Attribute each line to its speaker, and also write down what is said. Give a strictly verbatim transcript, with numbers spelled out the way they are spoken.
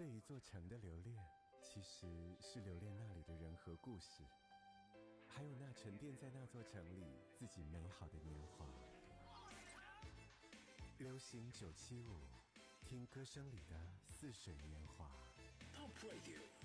Speaker 1: 对一座城的留恋，其实是留恋那里的人和故事，还有那沉淀在那座城里自己美好的年华。流行九七五，听歌声里的似水年华。
Speaker 2: Top Radio。